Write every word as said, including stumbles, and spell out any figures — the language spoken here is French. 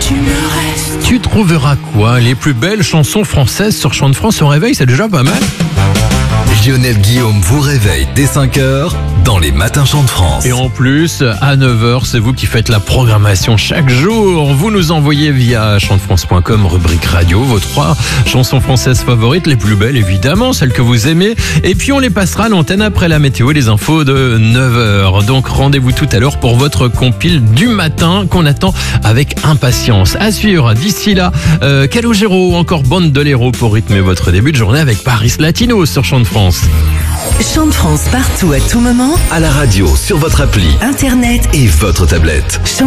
tu me restes. Tu trouveras quoi? Les plus belles chansons françaises sur Chant de France au réveil, c'est déjà pas mal. Lionel Guillaume vous réveille dès cinq heures dans les matins Chant de France. Et en plus, à neuf heures, c'est vous qui faites la programmation chaque jour. Vous nous envoyez via chant de france point com, rubrique radio, vos trois chansons françaises favorites, les plus belles évidemment, celles que vous aimez. Et puis on les passera à l'antenne après la météo et les infos de neuf heures. Donc rendez-vous tout à l'heure pour votre compile du matin qu'on attend avec impatience. À suivre, d'ici là, euh, Calogero ou encore Bandolero pour rythmer votre début de journée avec Paris Latino sur Chant de France. Chant de France partout à tout moment. À la radio, sur votre appli, Internet et votre tablette. Chant